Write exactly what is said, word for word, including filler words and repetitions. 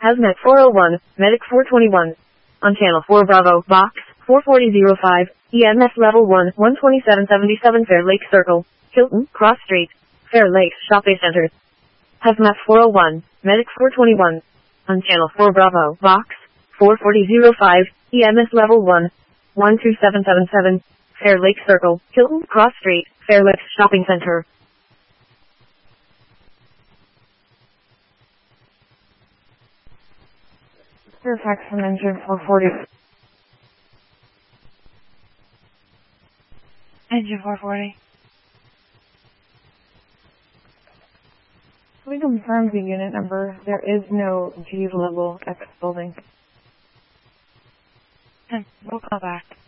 Hazmat four oh one, Medic four twenty-one. On Channel four Bravo, Box four forty oh five, E M S Level one, one twenty-seven seventy-seven Fair Lake Circle, Hilton, Cross Street, Fair Lakes Shopping Center. Hazmat four oh one, Medic four twenty-one. On Channel four Bravo, Box four forty oh five, E M S Level one, one two seven seven seven, Fair Lake Circle, Hilton, Cross Street, Fair Lakes Shopping Center. Fairfax from engine four forty. Engine four forty. We confirm the unit number. There is no G level at this building. And we'll call back.